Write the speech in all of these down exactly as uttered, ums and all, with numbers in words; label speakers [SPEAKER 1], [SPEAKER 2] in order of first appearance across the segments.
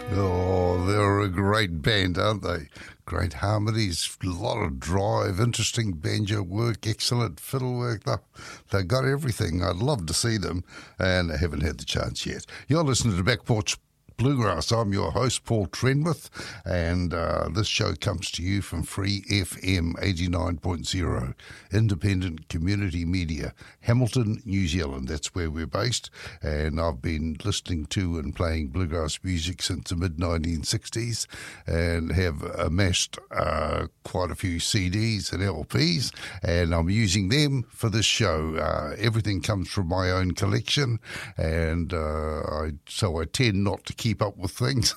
[SPEAKER 1] Oh, they're a great band, aren't they? Great harmonies, a lot of drive, interesting banjo work, excellent fiddle work. They they got everything. I'd love to see them, and I haven't had the chance yet. You're listening to Back Porch Bluegrass. I'm your host, Paul Trenwith, and uh, this show comes to you from Free F M eighty-nine point zero, independent community media, Hamilton, New Zealand. That's where we're based, and I've been listening to and playing bluegrass music since the mid nineteen sixties and have amassed uh, quite a few C Ds and L Ps, and I'm using them for this show. Uh, everything comes from my own collection, and uh, I, so I tend not to keep keep up with things.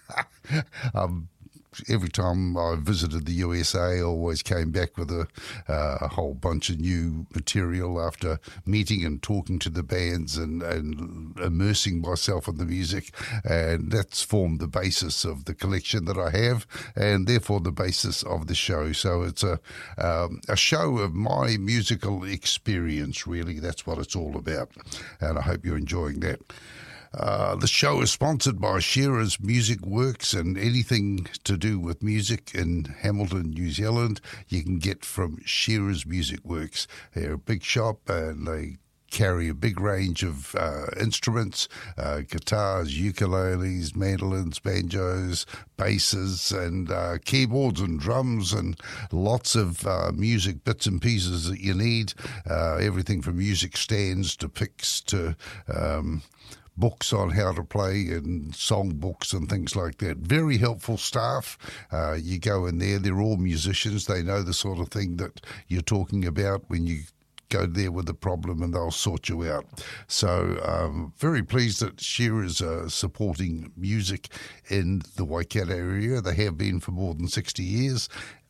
[SPEAKER 1] um, every time I visited the U S A, I always came back with a, uh, a whole bunch of new material after meeting and talking to the bands and, and immersing myself in the music, and that's formed the basis of the collection that I have, and therefore the basis of the show. So it's a um, a show of my musical experience, really. That's what it's all about, and I hope you're enjoying that. Uh, the show is sponsored by Shearer's Music Works, and anything to do with music in Hamilton, New Zealand, you can get from Shearer's Music Works. They're a big shop, and they carry a big range of uh, instruments, uh, guitars, ukuleles, mandolins, banjos, basses, and uh, keyboards and drums, and lots of uh, music bits and pieces that you need. Uh, everything from music stands to picks to Um, books on how to play and song books and things like that. Very helpful staff. Uh, you go in there, they're all musicians. They know the sort of thing that you're talking about when you go there with a problem, and they'll sort you out. So um, very pleased that Shearer's uh, supporting music in the Waikato area. They have been for more than sixty years.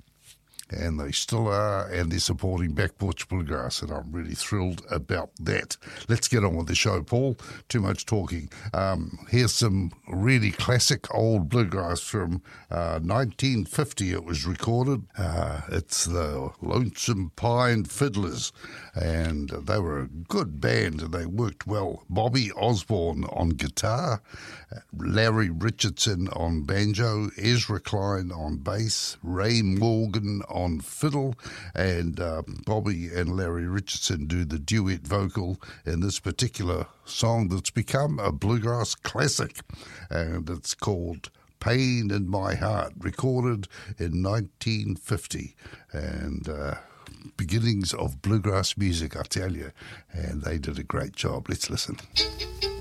[SPEAKER 1] And they still are, and they're supporting Back Porch Bluegrass, and I'm really thrilled about that. Let's get on with the show, Paul. Too much talking. Um, here's some really classic old bluegrass from uh, nineteen fifty. It was recorded. Uh, it's the Lonesome Pine Fiddlers, and they were a good band, and they worked well. Bobby Osborne on guitar, Larry Richardson on banjo, Ezra Klein on bass, Ray Morgan on fiddle, and uh, Bobby and Larry Richardson do the duet vocal in this particular song that's become a bluegrass classic, and it's called Pain in My Heart, recorded in nineteen fifty, and uh, beginnings of bluegrass music, I tell you, and they did a great job. Let's listen.